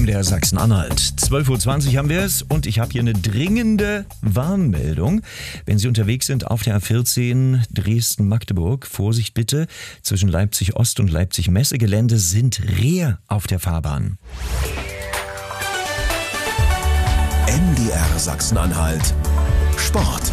MDR Sachsen-Anhalt. 12.20 Uhr haben wir es und ich habe hier eine dringende Warnmeldung. Wenn Sie unterwegs sind auf der A14 Dresden-Magdeburg, Vorsicht bitte, zwischen Leipzig-Ost und Leipzig-Messegelände sind Rehe auf der Fahrbahn. MDR Sachsen-Anhalt Sport.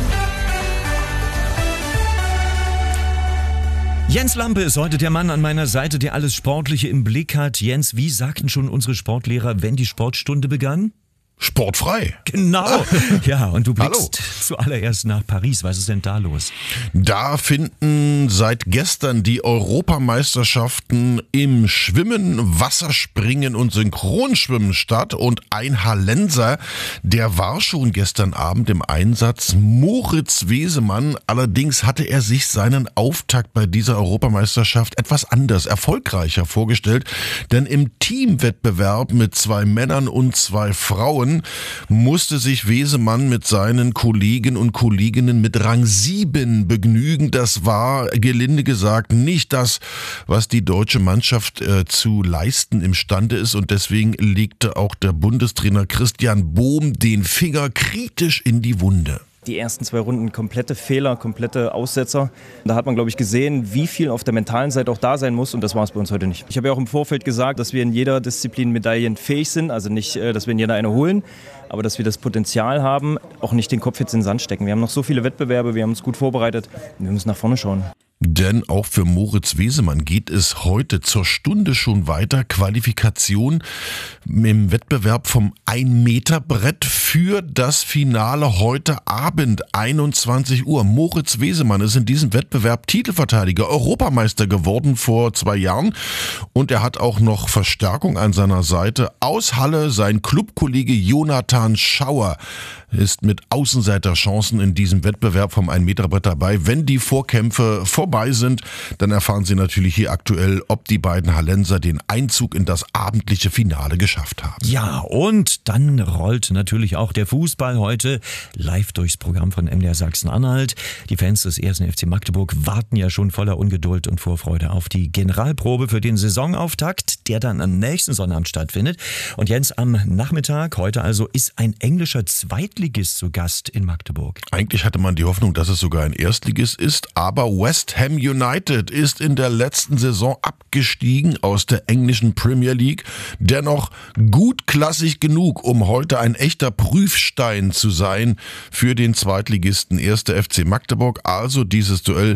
Jens Lampe ist heute der Mann an meiner Seite, der alles Sportliche im Blick hat. Jens, wie sagten schon unsere Sportlehrer, wenn die Sportstunde begann? Sportfrei. Genau. Ja, und du blickst zuallererst nach Paris. Was ist denn da los? Da finden seit gestern die Europameisterschaften im Schwimmen, Wasserspringen und Synchronschwimmen statt. Und ein Hallenser, der war schon gestern Abend im Einsatz, Moritz Wesemann. Allerdings hatte er sich seinen Auftakt bei dieser Europameisterschaft etwas anders, erfolgreicher vorgestellt. Denn im Teamwettbewerb mit 2 Männern und 2 Frauen musste sich Wesemann mit seinen Kollegen und Kolleginnen mit Rang 7 begnügen. Das war, gelinde gesagt, nicht das, was die deutsche Mannschaft zu leisten imstande ist. Und deswegen legte auch der Bundestrainer Christian Bohm den Finger kritisch in die Wunde. Die ersten 2 Runden komplette Fehler, komplette Aussetzer. Da hat man, glaube ich, gesehen, wie viel auf der mentalen Seite auch da sein muss. Und das war es bei uns heute nicht. Ich habe ja auch im Vorfeld gesagt, dass wir in jeder Disziplin medaillenfähig sind. Also nicht, dass wir in jeder eine holen, aber dass wir das Potenzial haben, auch nicht den Kopf jetzt in den Sand stecken. Wir haben noch so viele Wettbewerbe, wir haben uns gut vorbereitet. Wir müssen nach vorne schauen. Denn auch für Moritz Wesemann geht es heute zur Stunde schon weiter. Qualifikation im Wettbewerb vom 1-Meter-Brett für das Finale heute Abend, 21 Uhr. Moritz Wesemann ist in diesem Wettbewerb Titelverteidiger, Europameister geworden vor 2 Jahren. Und er hat auch noch Verstärkung an seiner Seite. Aus Halle sein Clubkollege Jonathan Schauer ist mit Außenseiterchancen in diesem Wettbewerb vom 1-Meter-Brett dabei. Wenn die Vorkämpfe vorbei sind, dann erfahren Sie natürlich hier aktuell, ob die beiden Hallenser den Einzug in das abendliche Finale geschafft haben. Ja, und dann rollt natürlich auch der Fußball heute live durchs Programm von MDR Sachsen-Anhalt. Die Fans des 1. FC Magdeburg warten ja schon voller Ungeduld und Vorfreude auf die Generalprobe für den Saisonauftakt, der dann am nächsten Sonnabend stattfindet. Und Jens, am Nachmittag, heute also, ist ein englischer Zweitligist zu Gast in Magdeburg. Eigentlich hatte man die Hoffnung, dass es sogar ein Erstligist ist, aber West Ham United ist in der letzten Saison abgestiegen aus der englischen Premier League. Dennoch gutklassig genug, um heute ein echter Prüfstein zu sein für den Zweitligisten 1. FC Magdeburg. Also dieses Duell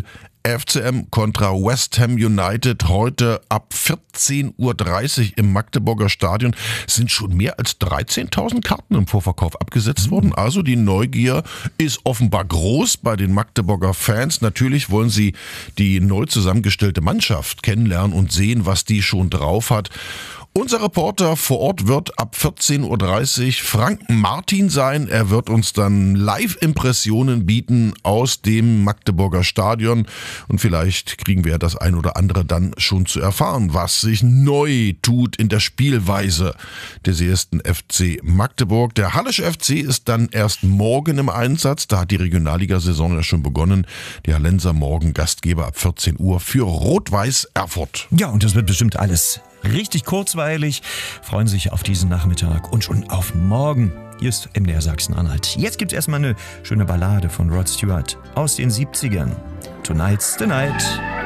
FCM kontra West Ham United heute ab 14.30 Uhr im Magdeburger Stadion. Es sind schon mehr als 13.000 Karten im Vorverkauf abgesetzt worden. Also die Neugier ist offenbar groß bei den Magdeburger Fans. Natürlich wollen sie die neu zusammengestellte Mannschaft kennenlernen und sehen, was die schon drauf hat. Unser Reporter vor Ort wird ab 14.30 Uhr Frank Martin sein. Er wird uns dann Live-Impressionen bieten aus dem Magdeburger Stadion. Und vielleicht kriegen wir das ein oder andere dann schon zu erfahren, was sich neu tut in der Spielweise des 1. FC Magdeburg. Der Hallische FC ist dann erst morgen im Einsatz. Da hat die Regionalligasaison ja schon begonnen. Die Hallenser morgen Gastgeber ab 14 Uhr für Rot-Weiß Erfurt. Ja, und das wird bestimmt alles richtig kurzweilig. Freuen sich auf diesen Nachmittag und schon auf morgen. Hier ist MDR Sachsen-Anhalt. Jetzt gibt's erstmal eine schöne Ballade von Rod Stewart aus den 70ern. Tonight's the Night.